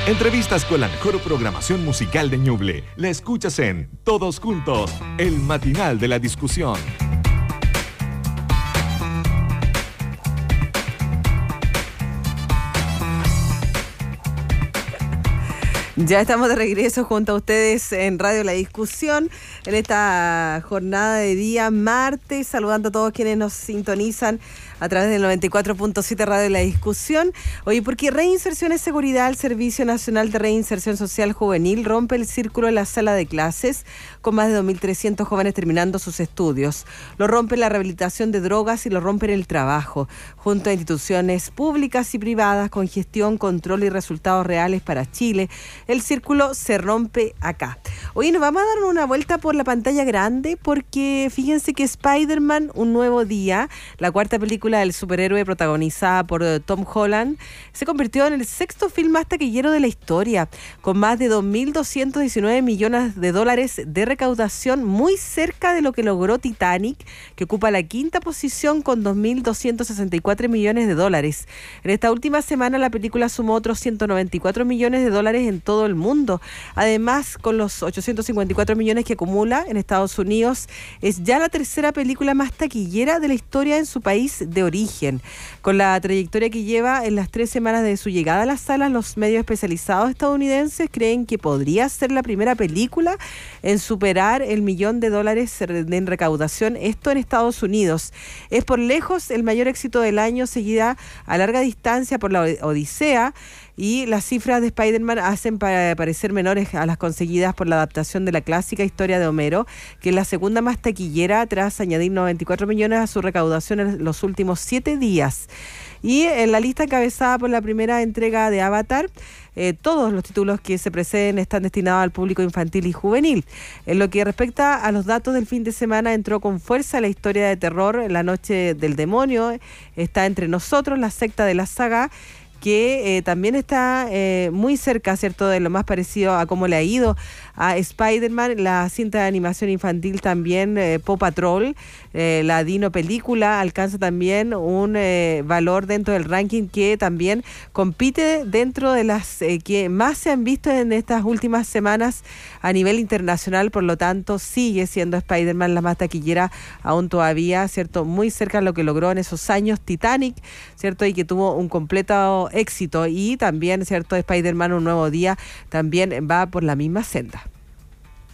Entrevistas con la mejor programación musical de Ñuble. La escuchas en Todos Juntos, el matinal de la discusión. Ya estamos de regreso junto a ustedes en Radio La Discusión en esta jornada de día martes, saludando a todos quienes nos sintonizan a través del 94.7 Radio La Discusión. Oye, porque Reinserción y Seguridad, el Servicio Nacional de Reinserción Social Juvenil, rompe el círculo en la sala de clases con más de 2.300 jóvenes terminando sus estudios. Lo rompe la rehabilitación de drogas y lo rompe en el trabajo, junto a instituciones públicas y privadas con gestión, control y resultados reales para Chile. El círculo se rompe acá. Hoy nos vamos a dar una vuelta por la pantalla grande porque fíjense que Spider-Man, Un Nuevo Día, la cuarta película del superhéroe protagonizada por Tom Holland, se convirtió en el sexto film más taquillero de la historia, con más de 2.219 millones de dólares de recaudación, muy cerca de lo que logró Titanic, que ocupa la quinta posición con 2.264 millones de dólares. En esta última semana la película sumó otros 194 millones de dólares en todo el mundo. Además, con los 854 millones que acumula en Estados Unidos, es ya la tercera película más taquillera de la historia en su país de origen. Con la trayectoria que lleva en las 3 semanas de su llegada a las salas, los medios especializados estadounidenses creen que podría ser la primera película en superar el $1 millón en recaudación, esto en Estados Unidos. Es por lejos el mayor éxito del año, seguida a larga distancia por la Odisea, y las cifras de Spider-Man hacen parecer menores a las conseguidas por la adaptación de la clásica historia de Homero, que es la segunda más taquillera tras añadir 94 millones a su recaudación en los últimos 7 días. Y en la lista encabezada por la primera entrega de Avatar, todos los títulos que se preceden están destinados al público infantil y juvenil. En lo que respecta a los datos del fin de semana, entró con fuerza la historia de terror La Noche del Demonio, Está entre nosotros, la secta de la saga, que también está muy cerca, ¿cierto?, de lo más parecido a cómo le ha ido a Spider-Man. La cinta de animación infantil también, Paw Patrol, la Dino película, alcanza también un valor dentro del ranking que también compite dentro de las que más se han visto en estas últimas semanas a nivel internacional. Por lo tanto, sigue siendo Spider-Man la más taquillera aún todavía, ¿cierto?, muy cerca de lo que logró en esos años Titanic, ¿cierto?, y que tuvo un completo éxito. Y también, ¿cierto?, Spider-Man Un Nuevo Día también va por la misma senda.